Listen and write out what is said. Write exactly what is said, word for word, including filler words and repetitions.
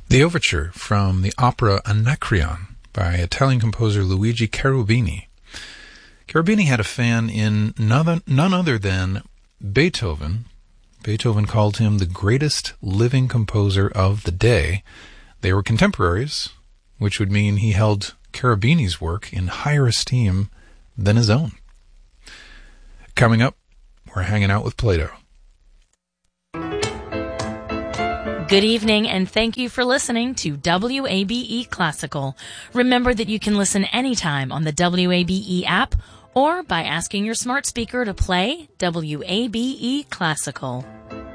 The overture from the opera Anacreon by Italian composer Luigi Cherubini. Cherubini had a fan in none, none other than Beethoven. Beethoven called him the greatest living composer of the day. They were contemporaries, which would mean he held Cherubini's work in higher esteem than his own. Coming up, we're hanging out with Plato. Good evening, and thank you for listening to W A B E Classical. Remember that you can listen anytime on the W A B E app or by asking your smart speaker to play W A B E Classical.